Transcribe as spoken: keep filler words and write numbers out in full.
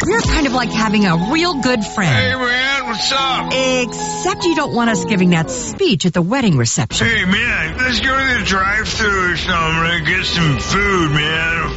We're kind of like having a real good Hey, friend. man, what's up? Except you don't want us giving that speech at the wedding reception. Hey, man, let's go to the drive-thru or something and get some food, man.